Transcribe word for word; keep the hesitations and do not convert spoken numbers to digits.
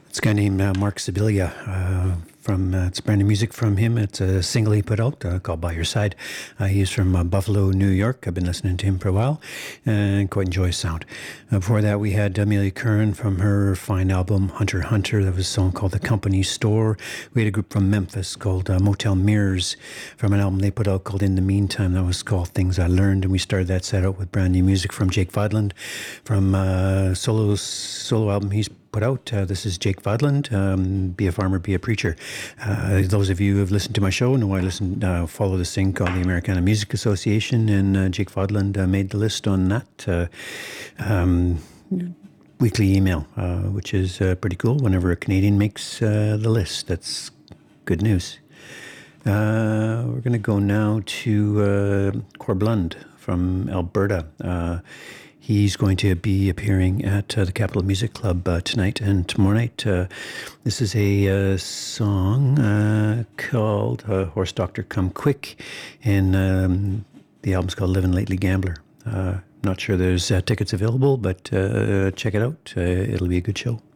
It's a guy named uh, Mark Sibilia. Uh, from uh, it's brand new music from him. It's a single he put out uh, called "By Your Side." Uh, he's from uh, Buffalo, New York. I've been listening to him for a while and quite enjoy his sound. Uh, before that, we had Amelia Curran from her fine album "Hunter Hunter." That was a song called "The Company Store." We had a group from Memphis called uh, Motel Mirrors from an album they put out called "In the Meantime." That was called "Things I Learned," and we started that set out with brand new music from Jake Vodland from uh, solo solo album he's put out. Uh, this is Jake Vodland, um, Be a Farmer, Be a Preacher. Uh, those of you who have listened to my show know I listen, uh, follow this thing called the Americana Music Association, and uh, Jake Vodland uh, made the list on that uh, um, weekly email, uh, which is uh, pretty cool. Whenever a Canadian makes uh, the list, that's good news. Uh, we're going to go now to uh, Corblund from Alberta. Uh, He's going to be appearing at uh, the Capital Music Club uh, tonight and tomorrow night. Uh, this is a uh, song uh, called uh, Horse Doctor Come Quick, and um, the album's called Livin' Lately Gambler. Uh, not sure there's uh, tickets available, but uh, check it out. Uh, it'll be a good show.